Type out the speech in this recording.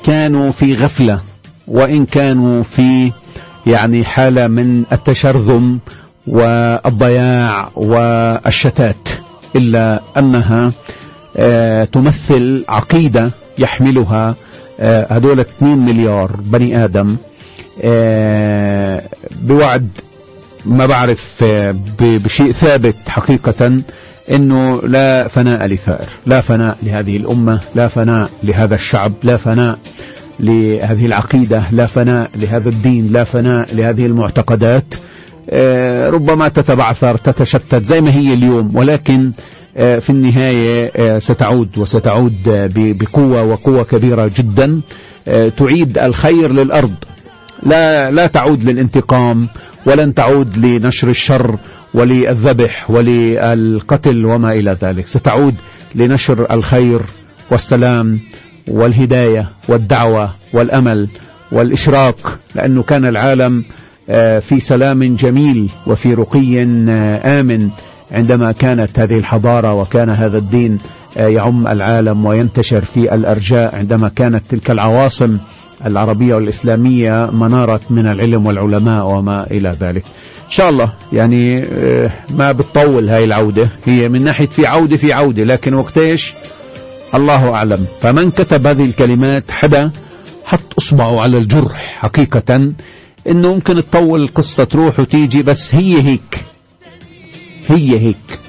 كانوا في غفلة، وإن كانوا في يعني حالة من التشرذم والضياع والشتات، إلا أنها تمثل عقيدة يحملها هدول 2 مليار بني آدم بوعد، ما بعرف بشيء ثابت حقيقة، إنه لا فناء لثائر، لا فناء لهذه الأمة، لا فناء لهذا الشعب، لا فناء لهذه العقيدة، لا فناء لهذا الدين، لا فناء لهذه المعتقدات. ربما تتبعثر تتشتت زي ما هي اليوم، ولكن في النهاية ستعود، وستعود بقوة، وقوة كبيرة جدا تعيد الخير للأرض. لا تعود للانتقام، ولن تعود لنشر الشر وللذبح وللقتل وما إلى ذلك. ستعود لنشر الخير والسلام والهداية والدعوة والأمل والإشراق، لأنه كان العالم في سلام جميل وفي رقي آمن عندما كانت هذه الحضارة وكان هذا الدين يعم العالم وينتشر في الأرجاء، عندما كانت تلك العواصم العربية والإسلامية منارة من العلم والعلماء وما إلى ذلك. إن شاء الله يعني ما بتطول هاي العودة، هي من ناحية في عودة، لكن وقتيش الله أعلم. فمن كتب هذه الكلمات حدا حط أصبعه على الجرح حقيقة، إنه ممكن تطول القصة، تروح وتيجي، بس هي هيك